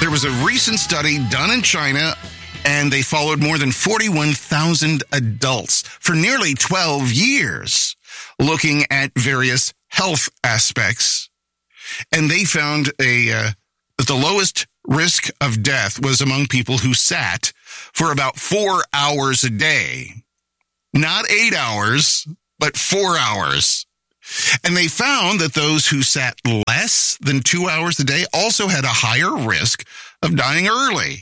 there was a recent study done in China, and they followed more than 41,000 adults for nearly 12 years, looking at various health aspects. And they found that the lowest risk of death was among people who sat for about 4 hours a day. Not 8 hours, but 4 hours. And they found that those who sat less than 2 hours a day also had a higher risk of dying early.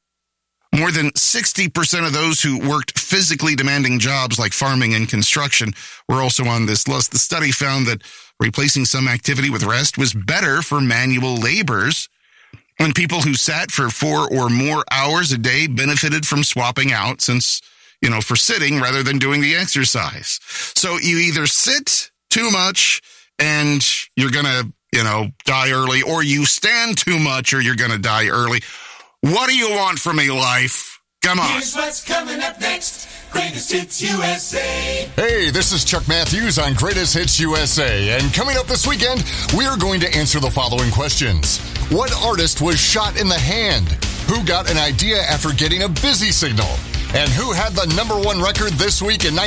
More than 60% of those who worked physically demanding jobs like farming and construction were also on this list. The study found that replacing some activity with rest was better for manual laborers, and people who sat for 4 or more hours a day benefited from swapping out for sitting rather than doing the exercise. So you either sit too much and you're going to, die early, or you stand too much or you're going to die early. What do you want from me, life? Come on. Here's what's coming up next. Greatest Hits USA. Hey, this is Chuck Matthews on Greatest Hits USA. And coming up this weekend, we are going to answer the following questions. What artist was shot in the hand? Who got an idea after getting a busy signal? And who had the #1 record this week in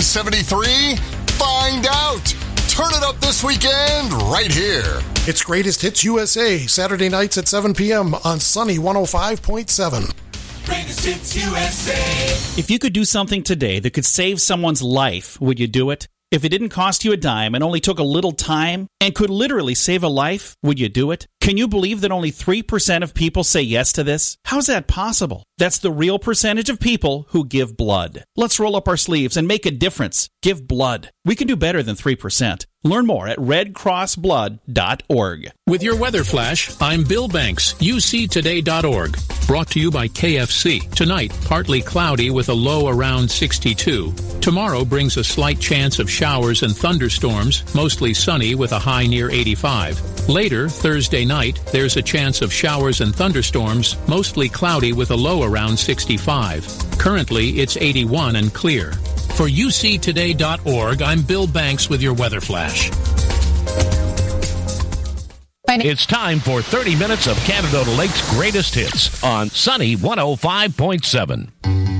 1973? Find out. Turn it up this weekend right here. It's Greatest Hits USA, Saturday nights at 7 p.m. on Sunny 105.7. Greatest Hits USA. If you could do something today that could save someone's life, would you do it? If it didn't cost you a dime and only took a little time and could literally save a life, would you do it? Can you believe that only 3% of people say yes to this? How's that possible? That's the real percentage of people who give blood. Let's roll up our sleeves and make a difference. Give blood. We can do better than 3%. Learn more at redcrossblood.org. With your weather flash, I'm Bill Banks, uctoday.org. Brought to you by KFC. Tonight, partly cloudy with a low around 62. Tomorrow brings a slight chance of showers and thunderstorms, mostly sunny with a high near 85. Later, Thursday night, there's a chance of showers and thunderstorms, mostly cloudy with a low around 65. Currently, it's 81 and clear. For uctoday.org, I'm Bill Banks with your weather flash. It's time for 30 minutes of Canada Lake's greatest hits on Sunny 105.7.